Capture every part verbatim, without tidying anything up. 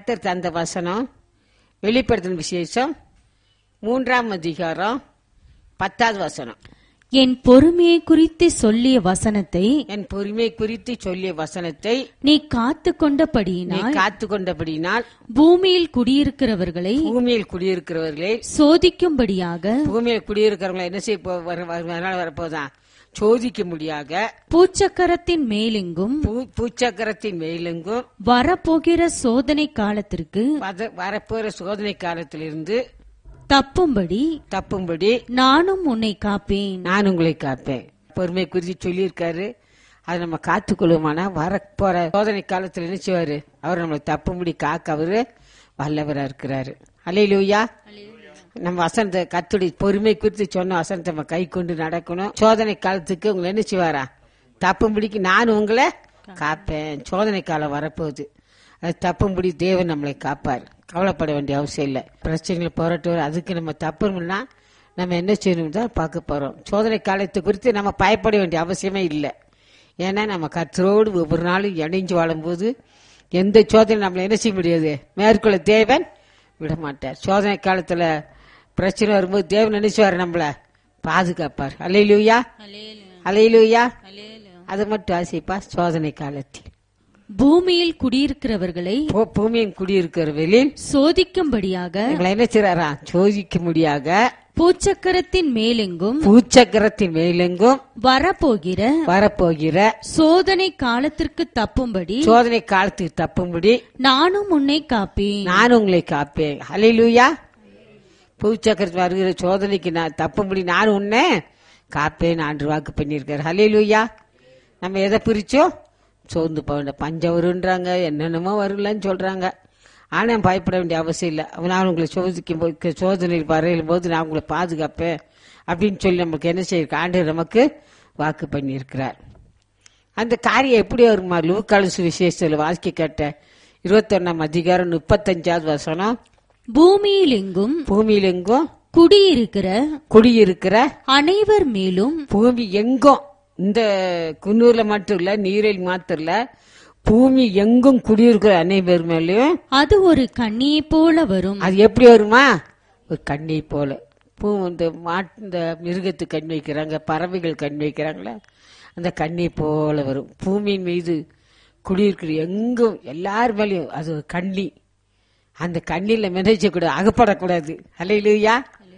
கர்த்தர் தந்த வசனம் வெளிப்படுத்தின விசேஷம் மூன்றாம் அதிகாரம் பத்தாவது வசனம். என் பொறுமையை குறித்து சொல்லிய வசனத்தை என் பொறுமை குறித்து சொல்லிய வசனத்தை நீ காத்து கொண்டபடியினால் காத்து கொண்டபடியினால் பூமியில் குடியிருக்கிறவர்களை பூமியில் குடியிருக்கிறவர்களை சோதிக்கும்படியாக பூமியில் குடியிருக்கிறவங்களை என்ன செய்ய போ- வர- வர- வரப்போதான் சோதிக்க முடியாக பூச்சக்கரத்தின் மேலெங்கும் பூ- பூச்சக்கரத்தின் மேலெங்கும் வரப்போகிற சோதனை காலத்திற்கு வத- வரப்போற சோதனை காலத்திலிருந்து தப்பும்படி தப்பும்படி நானும் உன்னை காப்பேன். நான் உங்களை காப்பேன். பொறுமை குறித்து சொல்லியிருக்காரு. அதை நம்ம காத்துக்கொள்ளுமானா வரப்போற சோதனை காலத்துல என்ன செய்வாரு? அவர் நம்மளை தப்பும்படி காக்க அவரு வல்லவரா இருக்கிறாரு. அல்லேலூயா. நம்ம வசனத்தை கத்துடி பொறுமை குறித்து சொன்ன வசனத்தை நம்ம கை கொண்டு நடக்கணும். சோதனை காலத்துக்கு உங்களை என்ன செய்வாரா? தப்பும்படிக்கு நான் உங்களை காப்பேன். சோதனை காலம் வரப்போகுது. அது தப்பும்படி தேவன் நம்மளை காப்பார். கவலைப்பட வேண்டிய அவசியம் இல்லை. பிரச்சனைகள் போராட்டம் அதுக்கு நம்ம தப்புனா நம்ம என்ன செய்யணும் தான் பார்க்க போறோம். சோதனை காலத்தை குறித்து நம்ம பயப்பட வேண்டிய அவசியமே இல்லை. ஏன்னா நம்ம கர்த்தரோடு ஒவ்வொரு நாளும் இணைஞ்சு வாழும்போது எந்த சோதனை நம்மளை என்ன செய்ய முடியாது, மேற்கொள்ள தேவன் விட மாட்டார். சோதனை காலத்துல பிரச்சனை வரும்போது தேவன் நினைச்சுவாரு நம்மள பாதுகாப்பார். அல்லேலூயா, அல்லேலூயா. அது மட்டும் ஆசைப்பா. சோதனை காலத்தில் பூமியில் குடியிருக்கிறவர்களை பூ- பூமியின் குடியிருக்கிறவர்களில் சோதிக்கும்படியாக எங்களை என்ன செய்றாரா? சோதிக்க முடியாக பூச்சக்கரத்தின் மேலெங்கும் பூச்சக்கரத்தின் மேலெங்கும் வரப்போகிற வரப்போகிற சோதனை காலத்திற்கு தப்பும்படி சோதனை காலத்துக்கு தப்பும்படி நானும் உன்னை காப்பேன். நான் உங்களை காப்பேன். அல்லேலூயா. பூச்சக்கரத்தில் வருகிற சோதனைக்கு நான் தப்பும்படி நான் உன்னை காப்பேன் ஆண்டு வாக்கு பண்ணியிருக்காரு. அல்லேலூயா. நம்ம எதை பிரிச்சோம்? சோர்ந்து போக வேண்டாம். பஞ்சம் வருன்றாங்க, என்னென்னமோ வரலன்னு சொல்றாங்க. ஆனா பயப்பட வேண்டிய அவசியம் இல்லை. நான் உங்களை சோதிக்கும் போது சோதனையில் வரையும் போது நான் உங்களை பாதுகாப்பேன் அப்படின்னு சொல்லி நமக்கு என்ன செய்ய ஆண்டு நமக்கு வாக்கு பண்ணியிருக்கிறார். அந்த காரியம் எப்படி வருமா? லூக்கான சுவிசேஷத்தில் வாசிக்க கேட்ட இருபத்தி ஒன்னாம் அதிகாரம் முப்பத்தஞ்சாவது வசனம். பூமியில் எங்கும் பூமியில் எங்கும் குடியிருக்கிற குடியிருக்கிற அனைவர் மேலும் பூமி எங்கும், இந்த குன்னூர்ல மட்டும் இல்ல, நீரில் மாத்திரம் இல்ல, பூமி எங்கும் குடியிருக்கிற அனைவர் மேலும் அது ஒரு கண்ணியை போல வரும். அது எப்படி வருமா? ஒரு கண்ணை போல. பூ இந்த மாட்டு இந்த மிருகத்துக்கு கண் வைக்கிறாங்க, பறவைகள் கண் வைக்கிறாங்களே, அந்த கண்ணை போல வரும். பூமியின் மீது குடியிருக்கிற எங்கும் எல்லார் மேலேயும் அது ஒரு கண்ணி. அந்த கண்ணில மிதச்சக்கூடாது, அகப்படக்கூடாது. அல்லேலூயா.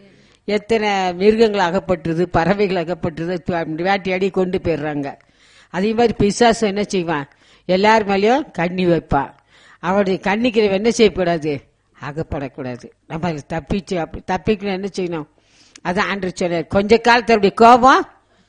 எத்தனை மிருகங்கள் அகப்பட்டுருது, பறவைகள் அகப்பட்டுருது, வேட்டையாடி கொண்டு போயிடுறாங்க. அதே மாதிரி பிசாசு என்ன செய்வான்? எல்லார் மேலேயும் கண்ணி வைப்பான். அவருடைய கண்ணிக்கு என்ன செய்யக்கூடாது? அகப்படக்கூடாது. நம்ம அதில் தப்பிச்சு அப்படி தப்பிக்கணும். என்ன செய்யணும்? அதான் ஆண்டவர் சொன்னார், கொஞ்ச காலத்தருடைய கோபம்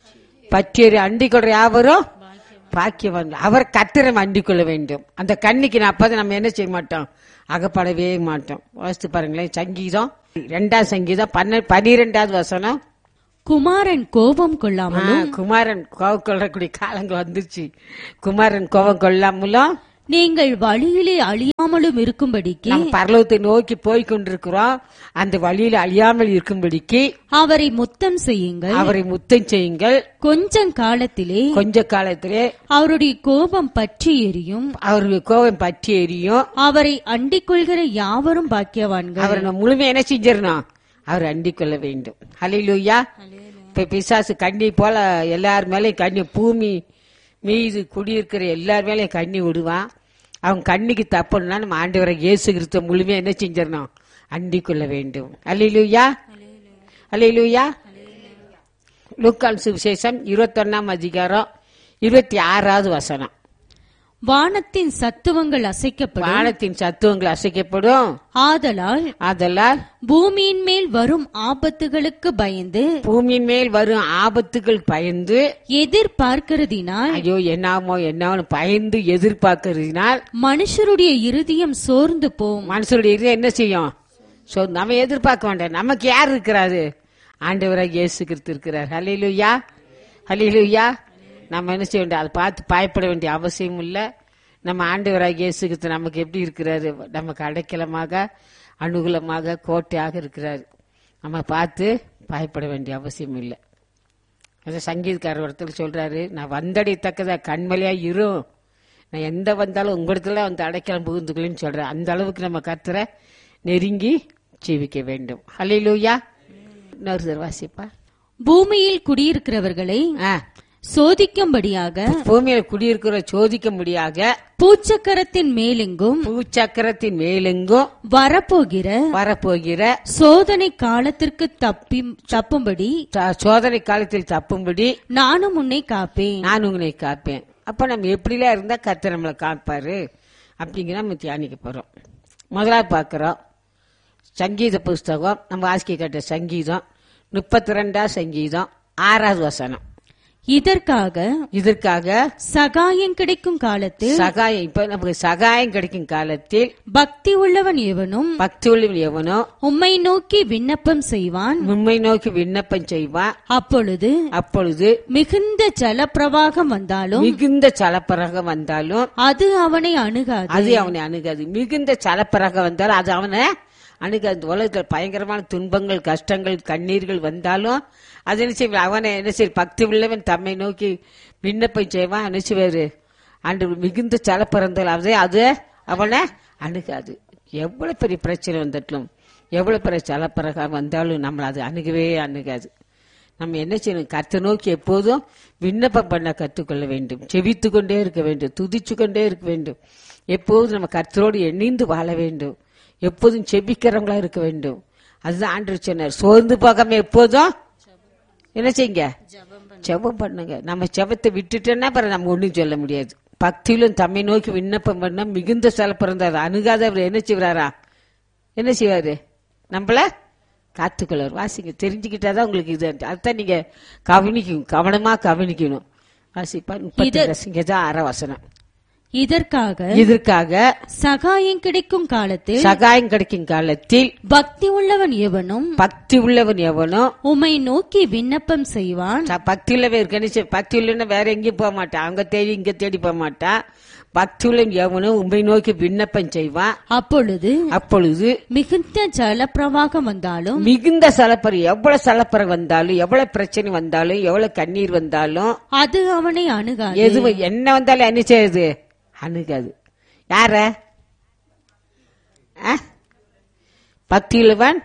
பற்றியறி அண்டிக் கொள்ற யாவரும் பாக்கியவான். அவர் கத்திரம் அண்டிக் கொள்ள வேண்டும். அந்த கண்ணிக்கு நான் அப்பதான் நம்ம என்ன செய்ய மாட்டோம்? அகப்படவே மாட்டோம். வாசித்து பாருங்களேன். சங்கீதம் இரண்டாம் சங்கீதம் பன்ன பனிரெண்டாவது வசனம். குமாரன் கோபம் கொள்ளாமலும் குமாரன் கோபம் கொள்ளக்கூடிய காலங்கள் வந்துருச்சு. குமாரன் கோபம் கொள்ளாமலும் நீங்கள் வழியிலே அழியாமலும் இருக்கும்படிக்கு நம்ம பரலோகத்தை நோக்கி போய் கொண்டிருக்கிறோம். அந்த வழியில அழியாமல் இருக்கும்படிக்கு அவரை முத்தம் செய்யுங்கள். அவரை முத்தம் செய்யுங்கள். கொஞ்சம் காலத்திலே கொஞ்ச காலத்திலே அவருடைய கோபம் பற்றி எரியும். அவருடைய கோபம் பற்றி எரியும். அவரை அண்டிக் கொள்கிற யாவரும் பாக்கியவான்கள். அவரை நம்ம முழுமையா என்ன செஞ்சிடணும்? அவர் அண்டிக் கொள்ள வேண்டும். அல்லேலூயா. இப்ப பிசாசு கண்ணி போல எல்லார் மேலயும் கண்ணி, பூமி மீது குடியிருக்கிற எல்லார் மேலயும் கண்ணி விடுவான். அவன் கண்ணிக்கு தப்புன்னா நம்ம ஆண்டவரை இயேசு கிறிஸ்துவ முழுமையா என்ன செஞ்சிடணும்? அண்டிக் கொள்ள வேண்டும். அல்லேலூயா, அல்லேலூயா. லூக்கான் சுவிசேஷம் இருபத்தி ஒன்னாம் அதிகாரம் இருபத்தி ஆறாவது வசனம். வானத்தின் சத்துவங்கள் அசைக்கப்படும். வானத்தின் சத்துவங்கள் அசைக்கப்படும். ஆதலால் ஆதலால் பூமியின் மேல் வரும் ஆபத்துகளுக்கு பயந்து பூமியின் மேல் வரும் ஆபத்துகள் பயந்து எதிர்பார்க்கிறதினால் ஐயோ என்னாமோ என்னாமோ பயந்து எதிர்பார்க்கிறதுனால் மனுஷருடைய இருதயம் சோர்ந்து போம். மனுஷருடைய இருதயம் என்ன செய்யும்? சோ நம்ம எதிர்பார்க்க வேண்டாம். நமக்கு யார் இருக்கிறாரு? ஆண்டவராக இயேசு கிறிஸ்து இருக்கிறார். ஹல்லேலூயா, ஹல்லேலூயா. நம்ம என்ன செய்ய வேண்டிய, அதை பார்த்து பயப்பட வேண்டிய அவசியம் இல்லை. நம்ம ஆண்டவராக இயேசு கிறிஸ்து நமக்கு எப்படி இருக்கிறாரு? நமக்கு அடைக்கலமாக, அனுகூலமாக, கோட்டையாக இருக்கிறாரு. நம்ம பார்த்து பயப்பட வேண்டிய அவசியம் இல்லை. சங்கீதக்காரர் ஒருத்தர் சொல்றாரு, நான் வந்தடையத்தக்கதா கண்மலையா இரும், நான் எந்த வந்தாலும் உங்களிடத்துல வந்து அடைக்கலம் புகுந்துக்கலன்னு சொல்றேன். அந்த அளவுக்கு நம்ம கர்த்தரை நெருங்கி ஜீவிக்க வேண்டும். ஹல்லேலூயா. இன்னொரு வாசிப்பா. பூமியில் குடியிருக்கிறவர்களை சோதிக்கும்படியாக, பூமியில் குடியிருக்கிற சோதிக்க முடியாக, பூச்சக்கரத்தின் மேலெங்கும் பூச்சக்கரத்தின் மேலெங்கும் வரப்போகிற வரப்போகிற சோதனை காலத்திற்கு தப்பி தப்பும்படி சோதனை காலத்தில் தப்பும்படி நானும் உன்னை காப்பேன். நான் உன்னை காப்பேன். அப்ப நம்ம எப்படிலாம் இருந்தா கர்த்தர் நம்மளை காப்பாரு அப்படிங்கிற நம்ம தியானிக்க போறோம். முதலாவது பாக்கிறோம் சங்கீத புஸ்தகம். நம்ம வாசிக்க கேட்ட சங்கீதம் முப்பத்தி ரெண்டாம் சங்கீதம் ஆறாவது வசனம். இதற்காக இதற்காக சகாயம் கிடைக்கும் காலத்தில், சகாயம் இப்ப நமக்கு சகாயம் கிடைக்கும் காலத்தில், பக்தி உள்ளவன் எவனும் பக்தி உள்ளவன் எவனோ உம்மை நோக்கி விண்ணப்பம் செய்வான். உம்மை நோக்கி விண்ணப்பம் செய்வான். அப்பொழுது அப்பொழுது மிகுந்த ஜலப்பிரவாகம் வந்தாலும் மிகுந்த சலப்பரகம் வந்தாலும் அது அவனை அணுகாது. அது அவனை அணுகாது. மிகுந்த சலப்பரகம் வந்தாலும் அது அவனை அணுகாது. உலகத்தில் பயங்கரமான துன்பங்கள், கஷ்டங்கள், கண்ணீர்கள் வந்தாலும் அது என்ன செய்வான்? அவனை என்ன செய்ய பக்தி உள்ளவன் தம்மை நோக்கி விண்ணப்பம் செய்வான். என்ன செய்வாரு? அன்று மிகுந்த சலப்பறந்தால் அது அது அவனை அணுகாது. எவ்வளவு பெரிய பிரச்சனை வந்துட்டும், எவ்வளவு பெரிய சலப்பரகம் வந்தாலும் நம்மளை அது அணுகவே அணுகாது. நம்ம என்ன செய்யணும்? கர்த்தரை நோக்கி எப்போதும் விண்ணப்பம் பண்ண கற்றுக்கொள்ள வேண்டும். செபித்து கொண்டே இருக்க வேண்டும். துதிச்சு கொண்டே இருக்க வேண்டும். எப்போதும் நம்ம கர்த்தரோடு இணைந்து வாழ வேண்டும். எப்போதும் செபிக்கிறவங்களா இருக்க வேண்டும். அதுதான் ஆண்டவர் சொன்னார். சோர்ந்து போகாம எப்போதும் என்ன செய்யுங்க? ஜெபம் பண்ணுங்க. நம்ம ஜெபத்தை விட்டுட்டோன்னா பிறகு நம்ம ஒண்ணும் சொல்ல முடியாது. பக்தியிலும் தம்மை நோக்கி விண்ணப்பம் பண்ண மிகுந்த சலப்பிறந்தார் அணுகாத அவர் என்ன செய்வாரா? என்ன செய்வாரு? நம்மள காத்துக்கொள்வார். வாசிங்க, தெரிஞ்சுக்கிட்டாதான் உங்களுக்கு இது. அதுதான் நீங்க கவனிக்கணும், கவனமா கவனிக்கணும். வாசிப்பா முப்பத்தி ஆற வசனம். இதற்காக இதற்காக சகாயம் கிடைக்கும் காலத்தில், சகாயம் கிடைக்கும் காலத்தில் பக்தி உள்ளவன் எவனும் பக்தி உள்ளவன் எவனோ உம்மை நோக்கி விண்ணப்பம் செய்வான். பக்தி உள்ளவன் கணிச்சு பக்தி உள்ளவன வேற எங்கேயும் போக மாட்டான். அங்க தேடி இங்க தேடி போக மாட்டான். பக்தி உள்ளவன் எவனும் உம்மை நோக்கி விண்ணப்பம் செய்வான். அப்பொழுது அப்பொழுது மிகுந்த ஜலப்பிரவாகம் வந்தாலும், மிகுந்த சலப்பரம், எவ்வளவு சலப்பரம் வந்தாலும், எவ்வளவு பிரச்சனை வந்தாலும், எவ்வளவு கண்ணீர் வந்தாலும் அது அவனை அணுகாது. எது என்ன வந்தாலும் என்ன செய்யுது? அணுகாது. யார? பக்தியுள்ளவன்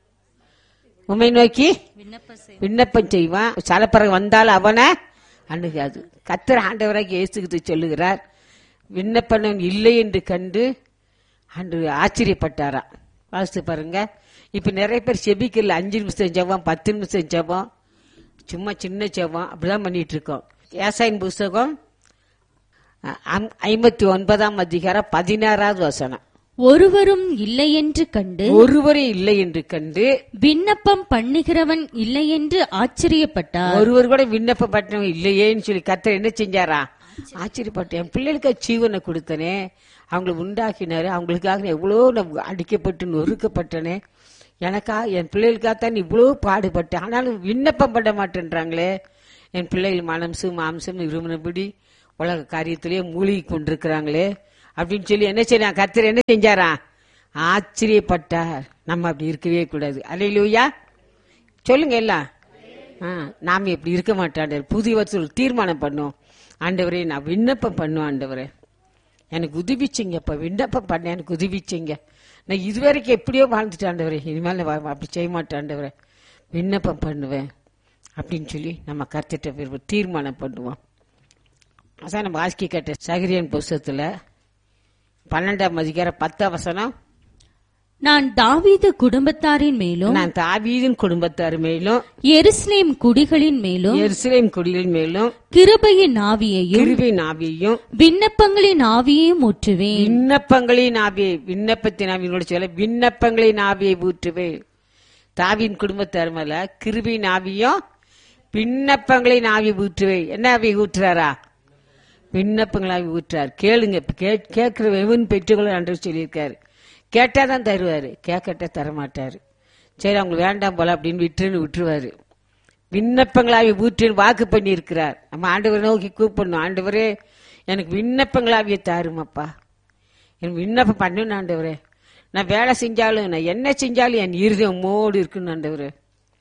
உம்மை நோக்கி விண்ணப்பம் செய்வான். சலப்பறம் வந்தாலும் அவனை அணுகாது. கர்த்தர் ஆண்டவராக இயேசுகிட்டு சொல்லுகிறார், விண்ணப்பம் இல்லை என்று கண்டு அன்று ஆச்சரியப்பட்டாரா. வாசித்து பாருங்க. இப்ப நிறைய பேர் செபிக்கல. அஞ்சு நிமிஷம் ஜெபம், பத்து நிமிஷம் ஜெபம், சும்மா சின்ன ஜெபம் அப்படிதான் பண்ணிட்டு இருக்கோம். ஏசாயின் புஸ்தகம் ஐம்பத்தி ஒன்பதாம் அதிகாரம் பதினாறாவது வசனம். ஒருவரும் இல்லை என்று கண்டு ஒருவரே இல்லை என்று கண்டு விண்ணப்பம் பண்ணுகிறவன் இல்லை என்று ஆச்சரியப்பட்டார். ஒருவர் கூட விண்ணப்பம் பண்ணவன் இல்லையேன்னு சொல்லி கர்த்தர் என்ன செஞ்சாரா? ஆச்சரியப்பட்டேன். என் பிள்ளைகளுக்கு ஜீவனை கொடுத்தனே, அவங்களை உண்டாக்கினாரு, அவங்களுக்காக எவ்வளவு அடிக்கப்பட்டு நொறுக்கப்பட்டனே, எனக்கா என் பிள்ளைகளுக்காகத்தான் இவ்வளவு பாடுபட்டேன், ஆனாலும் விண்ணப்பம் பண்ண மாட்டேன்றாங்களே. என் பிள்ளைகள் மனசு மாம்சம் இருமனபடி உலக காரியத்திலேயே மூழ்கி கொண்டிருக்கிறாங்களே அப்படின்னு சொல்லி என்ன செய்ய கர்த்தர் என்ன செஞ்சாரா? ஆச்சரியப்பட்டார். நம்ம அப்படி இருக்கவே கூடாது. அல்லேலூயா சொல்லுங்க எல்லாம். நாம இப்படி இருக்க மாட்டான். புதிய வருஷம் தீர்மானம் பண்ணுவோம். ஆண்டவரே நான் விண்ணப்பம் பண்ணுவேன். ஆண்டவரே எனக்கு உதவிச்சிங்கப்பா, விண்ணப்பம் பண்ண எனக்கு உதவிச்சிங்க. நான் இதுவரைக்கும் எப்படியோ வாழ்ந்துட்டேன் ஆண்டவரே, இனிமேல் அப்படி செய்ய மாட்டேன் ஆண்டவரே, விண்ணப்பம் பண்ணுவேன் அப்படின்னு சொல்லி நம்ம கர்த்தர்ட்ட தீர்மானம் பண்ணுவோம். அதான் நம்ம வாசிக்க கேட்ட சகரியன் புஸ்தகத்துல பன்னெண்டாம் அதிகாரம் பத்தாம் வசனம். நான் தாவீது குடும்பத்தாரின் மேலும் நான் தாவீதின் குடும்பத்தார் மேலும் எருசலேம் குடிகளின் மேலும் எருசலேம் குடிகளின் மேலும் கிருபையின் ஆவியையும் கிருபையின் ஆவியையும் விண்ணப்பங்களின் ஆவியையும் ஊற்றுவேன். விண்ணப்பங்களின் ஆவியை விண்ணப்பத்தின் ஆவியோட சொல்ல விண்ணப்பங்களின் ஆவியை ஊற்றுவேன். தாவீதின் குடும்பத்தார் மேல கிருபையின் ஆவியும் விண்ணப்பங்களின் ஆவி ஊற்றுவேன். என்ன ஆவி ஊற்றுறாரா? விண்ணப்பங்களாவி ஊற்றார். கேளுங்க, கேட்கிற எவன் பெற்றுக்கொள்ள அன்று சொல்லியிருக்காரு. கேட்டாதான் தருவாரு, கேட்கட்ட தரமாட்டாரு. சரி அவங்களுக்கு வேண்டாம் போல அப்படின்னு விட்டுன்னு விட்டுருவாரு. விண்ணப்பங்களாவி ஊற்றின்னு வாக்கு பண்ணி இருக்கிறார். நம்ம ஆண்டவரை நோக்கி கூப்பிடணும். ஆண்டவரே எனக்கு விண்ணப்பங்களாவிய தாருமாப்பா, எனக்கு விண்ணப்பம் பண்ணணும் ஆண்டவரே. நான் வேலை செஞ்சாலும் நான் என்ன செஞ்சாலும் என் இருதயம் மோடு இருக்குன்னு ஆண்டவரே.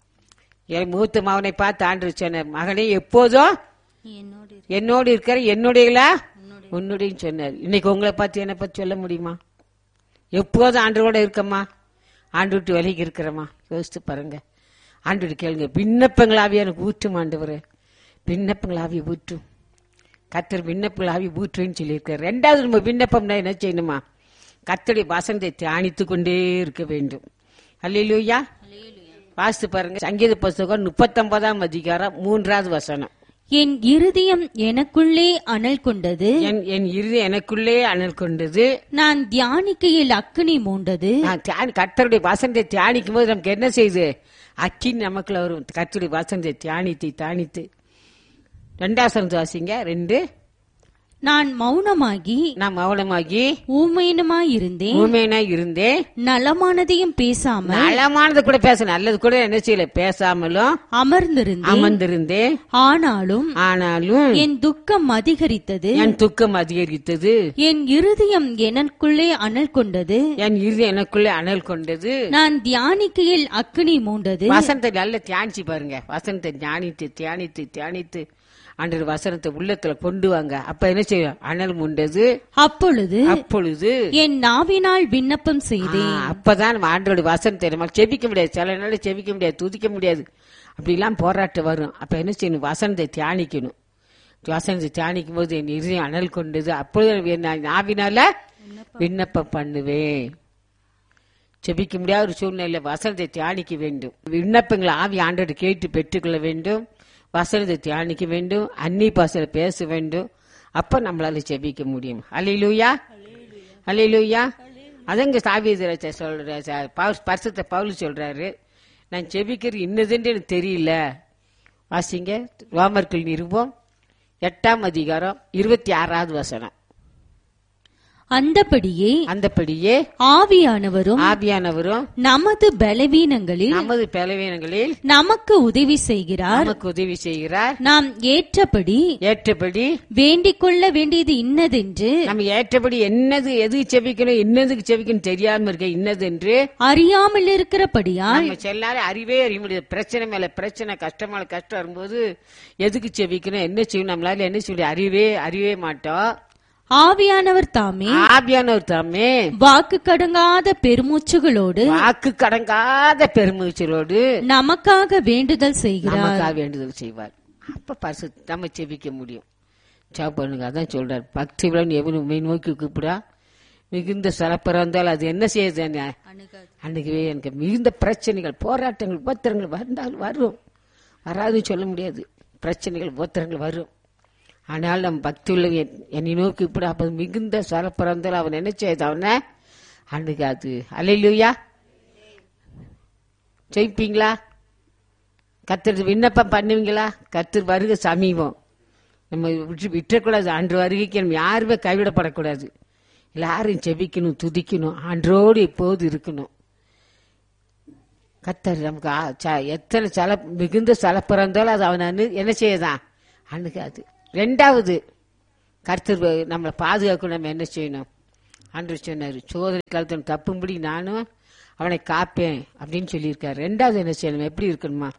என் மூத்த மகனை பார்த்து ஆண்டு சொன்னார், மகனே எப்போதும் என்னோடு இருக்கிற என்னுடைய உன்னுடைய சொன்னார். இன்னைக்கு உங்களை பார்த்து என்னை பத்தி சொல்ல முடியுமா? எப்போதும் ஆண்டோட இருக்கம்மா, ஆண்டு விட்டு விலைக்கு இருக்கிறோமா? யோசித்து பாருங்க. ஆண்டு கேளுங்க, விண்ணப்பங்களாவே எனக்கு ஊற்றும் ஆண்டவரே, விண்ணப்பங்களாவே ஊற்றும். கர்த்தர் விண்ணப்பங்களாவே ஊற்றுன்னு சொல்லியிருக்காரு. ரெண்டாவது நம்ம விண்ணப்பம்னா என்ன செய்யணுமா? கர்த்தருடைய வசனத்தை தியானித்து கொண்டே இருக்க வேண்டும். அல்லேலூயா. வாசித்து பாருங்க, சங்கீத புஸ்தகம் முப்பத்தொன்பதாம் அதிகாரம் மூன்றாவது வசனம். என் இருதயம் எனக்குள்ளே அனல் கொண்டது, என் என் இருதயம் எனக்குள்ளே அனல் கொண்டது, நான் தியானிக்கையில் அக்கினி மூண்டது. நான் தியானி கர்த்தருடைய வசனத்தை தியானிக்கும் போது நமக்கு என்ன செய்யுது? அக்கினி நமக்குள்ள வரும். கர்த்தருடைய வசனத்தை தியானித்து தியானித்து. ரெண்டாவது வாசிங்க. ரெண்டு, நான் மௌனமாகி நான் மௌனமாகி ஊமையனுமாயிருந்தேன், ஊமையனா இருந்தேன். நலமானதையும் பேசாமல் நலமானது கூட பேச, நல்லது கூட என்ன செய்யல, பேசாமலும் அமர்ந்திருந்தேன். அமர்ந்திருந்தேன். ஆனாலும் ஆனாலும் என் துக்கம் அதிகரித்தது, என் துக்கம் அதிகரித்தது. என் இருதயம் எனக்குள்ளே அனல் கொண்டது, என் இருதயம் எனக்குள்ளே அனல் கொண்டது. நான் தியானிக்கையில் அக்கினி மூண்டது. வசனத்தை நல்ல தியானிச்சு பாருங்க. வசனத்தை தியானித்து தியானித்து தியானித்து அன்று வசனத்தை உள்ளத்துல கொண்டு வாங்க. அப்ப என்ன செய்யும்? அனல் மூண்டது. அப்பொழுது அப்பொழுது என் நாவினால் விண்ணப்பம் செய்தேன். அப்பதான் நம்ம ஆண்டோட வசனத்தை நம்ம செபிக்க முடியாது. சில நாள் செபிக்க முடியாது, துதிக்க முடியாது. அப்படி எல்லாம் போராட்டம் வரும். அப்ப என்ன செய்யணும்? வசனத்தை தியானிக்கணும். வசனத்தை தியானிக்கும் போது என் இருதயம் அனல் கொண்டது. அப்பொழுது நாவினால விண்ணப்பம் பண்ணுவேன். செபிக்க முடியாத ஒரு சூழ்நிலை வசனத்தை தியானிக்க வேண்டும். விண்ணப்பங்களை ஆவி ஆண்டோடு கேட்டு பெற்றுக்கொள்ள வேண்டும். வசனத்தை தியானிக்க வேண்டும். அன்னி பாசல பேச வேண்டும். அப்ப நம்மளால செபிக்க முடியும். அல்லேலூயா, அல்லேலூயா. அதங்க தாவீது சொல்ற பரிசுத்த பவுல் சொல்றாரு, நான் செபிக்கிறது இன்னதுன்னு எனக்கு தெரியல. வாசிங்க, ரோமர்கள் நிருபம் எட்டாம் அதிகாரம் இருபத்தி ஆறாவது வசனம். அந்தபடியே அந்தபடியே ஆவியானவரும் ஆவியானவரும் நமது பலவீனங்களில் நமது பலவீனங்களில் நமக்கு உதவி செய்கிறார். நமக்கு உதவி செய்கிறார். நாம் ஏற்றபடி ஏற்றபடி வேண்டிக் கொள்ள வேண்டியது இன்னதென்று நம்ம ஏற்றபடி என்னது எது செபிக்கணும், இன்னதுக்கு செபிக்கணும் தெரியாம இருக்க இன்னது என்று அறியாமல் இருக்கிறபடியால் நம்ம எல்லாரும் அறிவே அறிய முடியாது. பிரச்சனை மேல பிரச்சனை, கஷ்டம் மேல கஷ்டம் வரும்போது எதுக்கு செபிக்கணும், என்ன செய்யணும், நம்மளால என்ன செய்ய அறிவே அறிவே மாட்டோம். ஆவியானவர் தாமே ஆவியானவர் தாமே வாக்கு கடங்காத பெருமூச்சுகளோடு வாக்கு கடங்காத பெருமூச்சலோடு நமக்காக வேண்டுதல் செய்கிறார். நமக்காக வேண்டுதல் செய்வார். அப்ப பரிசு நம்ம செபிக்க முடியும். ஜெபம் பண்ணுங்க. அதான் சொல்றார், பக்தி எவனு உண்மை நோக்கி கூப்பிடா மிகுந்த சிறப்பரம் இருந்தால் அது என்ன செய்யுது? அன்னைக்குவே எனக்கு மிகுந்த பிரச்சனைகள், போராட்டங்கள், உபத்திரங்கள் வந்தாலும் வரும். வராதுன்னு சொல்ல முடியாது. பிரச்சனைகள், உபத்திரங்கள் வரும். ஆனால் நம்ம பக்தி உள்ள என்னை நோக்கி இப்படி அப்ப மிகுந்த சிறப்பிறந்தால் அவன் என்ன செய்யுது? அவனை அணுகாது. அல்லேலூயா. ஜெயிப்பீங்களா? கர்த்தர் விண்ணப்பம் பண்ணுவீங்களா? கர்த்தர் வருகை சமீபம். நம்ம விட்டு விட்டுறக்கூடாது. அன்று வருகைக்கு நம்ம யாருமே கைவிடப்படக்கூடாது. எல்லாரும் செபிக்கணும், துதிக்கணும், அன்றோடு எப்போது இருக்கணும். கர்த்தர் நமக்கு எத்தனை சல மிகுந்த சலப்பிறந்தாலும் அது அவன் என்ன செய்யதான்? அணுகாது. ரெண்டாவது, கர்த்தர் நம்மளை பாதுகாக்க நம்ம என்ன செய்யணும்? அன்று சொன்னார், சோதனை காலத்தில் தப்பும்படி நானும் அவனை காப்பேன் அப்படின்னு சொல்லியிருக்காரு. ரெண்டாவது என்ன செய்யணும்? எப்படி இருக்கணுமா?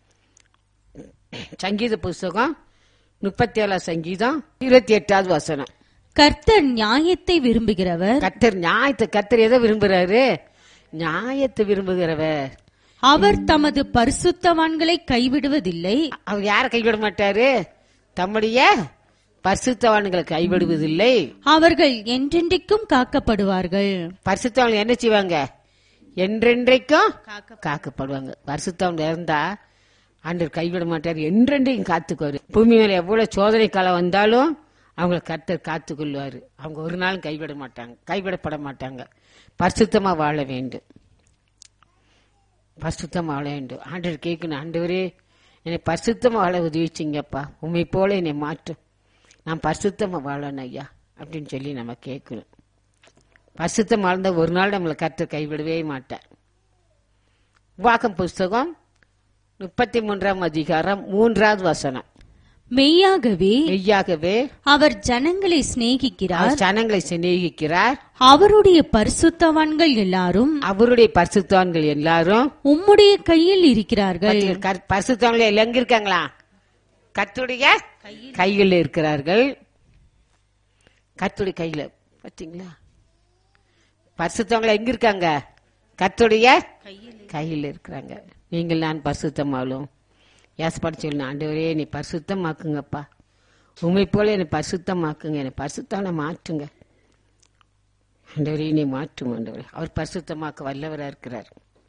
சங்கீத புஸ்தகம் முப்பத்தி ஏழாம் சங்கீதம் இருபத்தி எட்டாவது வசனம். கர்த்தர் நியாயத்தை விரும்புகிறவர். கர்த்தர் நியாயத்தை கர்த்தர் எதை விரும்புகிறாரு? நியாயத்தை விரும்புகிறவர். அவர் தமது பரிசுத்தவான்களை கைவிடுவதில்லை. அவர் யாரை கைவிட மாட்டாரு? தம்முடைய பரிசுத்தவான்களை கைவிடுவதில்லை. அவர்கள் என்றென்றைக்கும் காக்கப்படுவார்கள். பரிசுத்தவான்கள் என்ன செய்வாங்க? என்றென்றைக்கும் காக்கப்படுவாங்க. பரிசுத்தவான் இருந்தா ஆண்டவர் கைவிட மாட்டார், என்றென்றைக்கும் காத்துக்குவாரு. பூமி மேல எவ்வளவு சோதனை காலம் வந்தாலும் அவங்களை கர்த்தர் காத்துக் கொள்வாரு. அவங்க ஒரு நாளும் கைவிட மாட்டாங்க, கைவிடப்பட மாட்டாங்க. பரிசுத்தமா வாழ வேண்டும், பரிசுத்தமா வாழ வேண்டும். ஆண்டவர் கேட்கணும், ஆண்டவரே என்னை பரிசுத்தமா வாழ உதவிச்சிங்கப்பா, உண்மை போல என்னை மாற்றும், நான் பரிசுத்தமா வாழணும் ஐயா அப்படின்னு சொல்லி நம்ம கேட்கணும். பரிசுத்தமா வாழ்ந்த ஒரு நாள் நம்மளை கர்த்தர் கைவிடவே மாட்டார். உபாகம் புஸ்தகம் முப்பத்தி மூன்றாம் அதிகாரம் மூன்றாவது வசனம். மெய்யாகவே மெய்யாகவே அவர் ஜனங்களை சிநேகிக்கிறார், ஜனங்களை சிநேகிக்கிறார். அவருடைய பரிசுத்தவான்கள் எல்லாரும் அவருடைய பரிசுத்தவான்கள் எல்லாரும் உம்முடைய கையில் இருக்கிறார்கள். பரிசுத்தவான்கள் எங்க இருக்காங்களா? கர்த்தருடைய கையில் இருக்கிறார்கள். கர்த்தருடைய கையில. பாத்தீங்களா? பரிசுத்தவங்கள எங்க இருக்காங்க? கர்த்தருடைய கையில் இருக்கிறாங்க. நீங்கள் நான் பரிசுத்தமாலும் ஏசப்பாடு சொல்லணும், ஆண்டவரே நீ பரிசுத்தமாக்குங்கப்பா, உண்மை போல என்னை பரிசுத்தமாக்குங்க, என்னை பரிசுத்தான மாற்றுங்க ஆண்டவரே, நீ மாற்றும் ஆண்டவரே. அவர் பரிசுத்தமாக்க வல்லவராக இருக்கிறார்.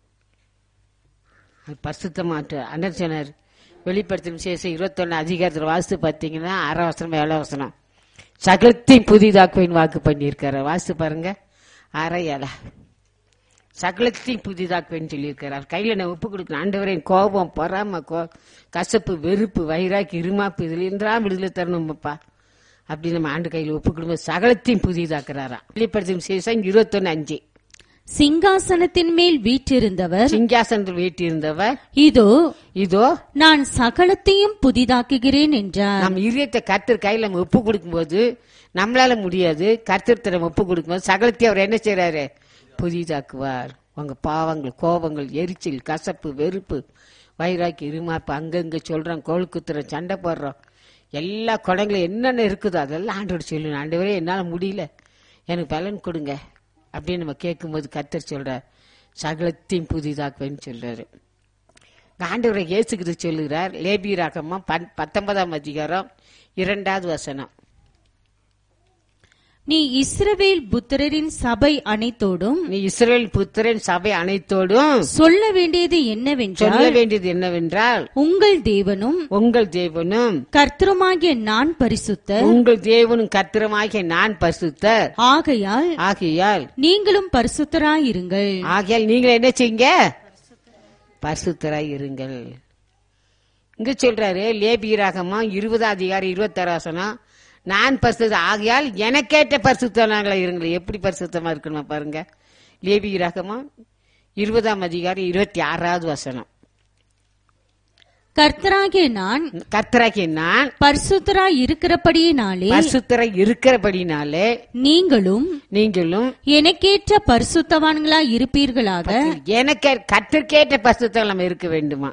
அவர் பரிசுத்தமாற்று அண்ணர் சொன்னார். வெளிப்படுத்தும் விசேஷம் இருபத்தொன்னு அதிகாரத்தில் வாசித்து பார்த்தீங்கன்னா ஆறாம் வசனம் ஏழாம் வசனம் சகலத்தையும் புதிதாக்குவேன் வாக்கு பண்ணியிருக்காரு. வாசித்து பாருங்க. ஆறா ஏழா சகலத்தையும் புதிதாக்குவேன்னு சொல்லியிருக்கிறார். கையில நான் ஒப்பு கொடுக்கணும். ஆண்டவரே கோபம், பொறாம, கோ கசப்பு, வெறுப்பு, வைராக்கி, இருமாப்பு இதுல இருந்தா விடுதலை தரணும்ப்பா அப்படி நம்ம ஆண்டு கையில் ஒப்பு கொடுக்கும் சகலத்தையும் புதிதாக்குறாரா. வெளிப்படுத்தும் விசேஷம் இருபத்தொன்னு அஞ்சு சிங்காசனத்தின் மேல் வீற்றிருந்தவர் சிங்காசனத்தில் வீட்டிருந்தவர் இதோ இதோ நான் சகலத்தையும் புதிதாக்குகிறேன் என்றார். நம்ம இதயத்தை கர்த்தர் கையில் நம்ம ஒப்பு கொடுக்கும் போது நம்மளால முடியாது. கர்த்தர் நம்ம ஒப்பு கொடுக்கும் போது சகலத்தையும் அவர் என்ன செய்யறாரு? புதிதாக்குவார். உங்க பாவங்கள், கோபங்கள், எரிச்சல், கசப்பு, வெறுப்பு, வைராக்கி, இருமாப்பு, அங்கங்க சொல்றோம், கோல் குத்துறோம், சண்டை போடுறோம், எல்லா குடங்களும் என்னென்ன இருக்குதோ அதெல்லாம் ஆண்டோடு சொல்லணும். ஆண்டவரே என்னால முடியல, எனக்கு பலன் கொடுங்க அப்படின்னு நம்ம கேட்கும்போது கர்த்தர் சொல்றார் சகலத்தையும் புதிதாக்குவேன்னு சொல்றாரு. ஆண்டவரை இயேசுக்கு சொல்லுகிறார். லேபியராகமம் பத்தொன்பதாம் அதிகாரம் இரண்டாவது வசனம். நீ இஸ்ரவேல் புத்திரரின் சபை அனைத்தோடும் நீ இஸ்ரவேல் புத்திரன் சபை அனைத்தோடும் சொல்ல வேண்டியது என்னவென்றால் சொல்ல வேண்டியது என்னவென்றால் உங்கள் தேவனும் உங்கள் தேவனும் கர்த்தருமாகிய நான் பரிசுத்தர், உங்கள் தேவனும் கர்த்தருமாகிய நான் பரிசுத்தர், ஆகையால் ஆகையால் நீங்களும் பரிசுத்தராயிருங்கள். ஆகையால் நீங்கள் என்ன செய்யுங்க? பரிசுத்தராய் இருங்கள். இங்க சொல்றாரு லேபியராகமம் இருபதாம் அதிகாரம் இருபத்தி ஆறாம் வசனம், நான் பரிசுத்த ஆகையால் எனக்கேற்ற பரிசுத்தனாங்களா இருங்கள். எப்படி பரிசுத்தமா இருக்கணும் பாருங்க. லேவியராகமம் இருபதாம் அதிகாரம் இருபத்தி ஆறாவது வசனம். கர்த்தராகிய நான் கர்த்தராகிய நான் பரிசுத்தராய் இருக்கிறபடியினாலே பரிசுத்தராய் இருக்கிறபடினாலே நீங்களும் நீங்களும் எனக்கேற்ற பரிசுத்தவான்களாய் இருப்பீர்களாக. எனக்கு கர்த்தர்க்கேற்ற பரிசுத்தம் நம்ம இருக்க வேண்டுமா?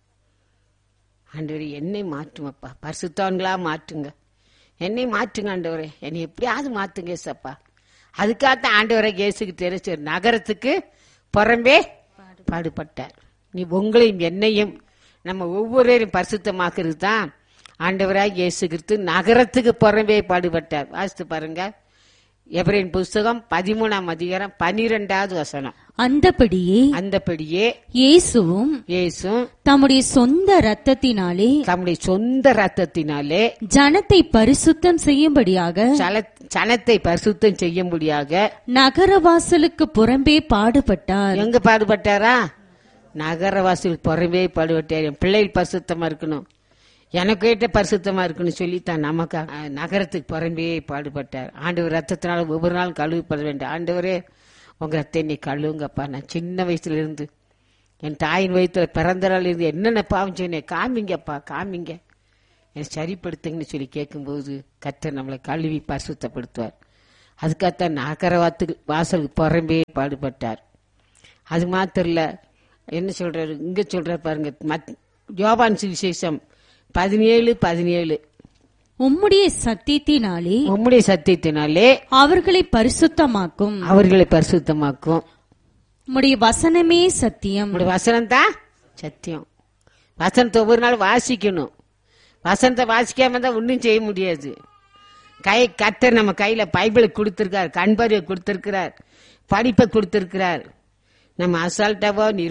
ஆண்டவரே என்னை மாற்றுமப்பா, பரிசுத்தவான்களா மாற்றுங்க, என்னை மாற்றுங்க ஆண்டவரே, என்னை எப்படியாவது மாத்துங்க ஏசப்பா. அதுக்காகத்தான் ஆண்டவரை இயேசுக்கு தெரிஞ்ச நகரத்துக்கு புறம்பே பாடுபட்டார். நீ உங்களையும் என்னையும் நம்ம ஒவ்வொருவரையும் பரிசுத்தமாக்குறது தான் ஆண்டவராய் இயேசு கிறிஸ்து நகரத்துக்கு புறம்பே பாடுபட்டார். வாசித்து பாருங்க. எபிரேயர் புஸ்தகம் பதிமூணாம் அதிகாரம் பனிரெண்டாவது வசனம். அந்தபடியே அந்தபடியே இயேசுவும் இயேசுவும் தம்முடைய சொந்த ரத்தத்தினாலே தம்முடைய சொந்த ரத்தத்தினாலே ஜனத்தை பரிசுத்தம் செய்யும்படியாக ஜனத்தை பரிசுத்தம் செய்யும்படியாக நகரவாசலுக்கு புறம்பே பாடுபட்டார். எங்க பாடுபட்டாரா? நகரவாசலுக்கு புறம்பே பாடுபட்டார். என் பிள்ளைகள் பரிசுத்தமா இருக்கணும், எனக்கு ஏற்ற பரிசுத்தமா இருக்குன்னு சொல்லித்தான் நமக்கு நகரத்துக்கு புறம்பே பாடுபட்டார். ஆண்டவர் ரத்தத்தினால ஒவ்வொரு நாளும் கழுவிப்பட வேண்டும். ஆண்டவரே உங்க ரத்தை நீ கழுவுங்கப்பா, நான் சின்ன வயசுல இருந்து என் தாயின் வயிற்றுல பிறந்த நாள் இருந்து என்னென்ன பாவம் சொன்னேன் காமிங்கப்பா, காமிங்க, என்னை சரிப்படுத்துங்கன்னு சொல்லி கேட்கும்போது கர்த்தர் நம்மளை கழுவி பரிசுத்தப்படுத்துவார். அதுக்காகத்தான் நகரவாத்துக்கு வாசலுக்கு புறம்பே பாடுபட்டார். அது மாத்திரம் இல்ல, என்ன சொல்றாரு இங்க சொல்ற பாருங்க. யோவான் சுவிசேஷம் பதினேழு பதினேழு உம்முடைய சத்தியத்தினாலே உம்முடைய சத்தியத்தினாலே அவர்களை பரிசுத்தமாக்கும், அவர்களை பரிசுத்தமாக்கும். உம்முடைய வசனமே சத்தியம். உம்முடைய வசனம் தான் சத்தியம். வசனத்தை ஒவ்வொரு நாள் வாசிக்கணும். வசனத்தை வாசிக்காம தான் ஒன்னும் செய்ய முடியாது. கை கர்த்தர் நம்ம கையில பைபிளை கொடுத்திருக்கார், கண்பார்வை கொடுத்திருக்கிறார், படிப்பை கொடுத்திருக்கிறார். நம்ம அசால்ட்டாவோ